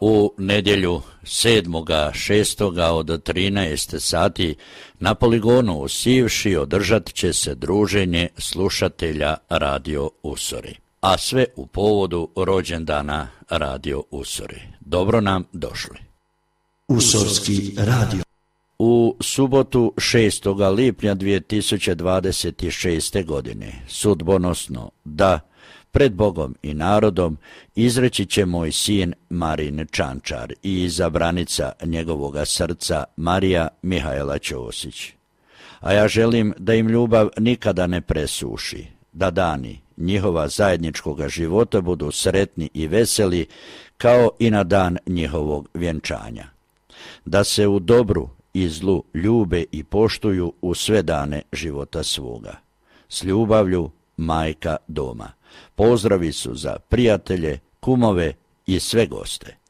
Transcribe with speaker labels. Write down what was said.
Speaker 1: U nedjelju 7.6. od 13 sati na poligonu u Sivši održat će se druženje slušatelja Radio Usori. A sve u povodu rođendana Radio Usori. Dobro nam došli.
Speaker 2: Usorski radio.
Speaker 1: U subotu 6. lipnja 2026. godine, sudbonosno da pred Bogom i narodom izreći će moj sin Marin Čančar i izabranica njegovoga srca Marija Mihajla Ćosić. A ja želim da im ljubav nikada ne presuši, da dani njihova zajedničkoga života budu sretni i veseli kao i na dan njihovog vjenčanja. Da se u dobru i zlu ljube i poštuju u sve dane života svoga. S ljubavlju, majka doma. Pozdravi su za prijatelje, kumove i sve goste.